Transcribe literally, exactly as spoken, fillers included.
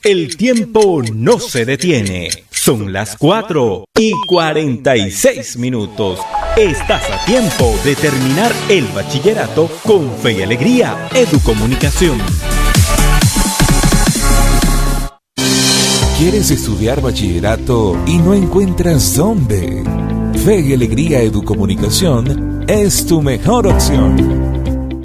El tiempo no se detiene. Son las cuatro y cuarenta y seis minutos. Estás a tiempo de terminar el bachillerato con Fe y Alegría Educomunicación. ¿Quieres estudiar bachillerato y no encuentras dónde? Fe y Alegría Educomunicación es tu mejor opción.